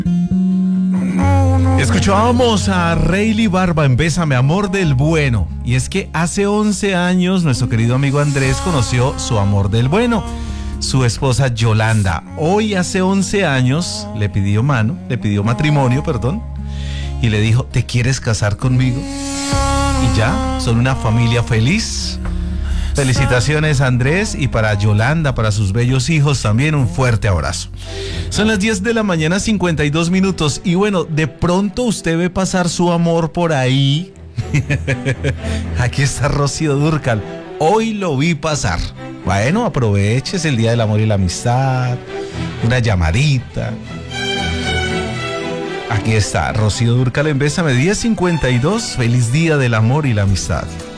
Escuchábamos a Rayleigh Barba en Bésame, amor del bueno. Y es que hace 11 años nuestro querido amigo Andrés conoció su amor del bueno, su esposa Yolanda. Hoy hace 11 años le pidió matrimonio, y le dijo, ¿te quieres casar conmigo? Y ya, son una familia feliz. Felicitaciones a Andrés, y para Yolanda, para sus bellos hijos también un fuerte abrazo. Son las 10 de la mañana, 52 minutos. Y bueno, de pronto usted ve pasar su amor por ahí. Aquí está Rocío Dúrcal. Hoy lo vi pasar. Bueno, aproveches el Día del Amor y la Amistad. Una llamadita. Aquí está Rocío Dúrcal en Bésame, 10:52. Feliz Día del Amor y la Amistad.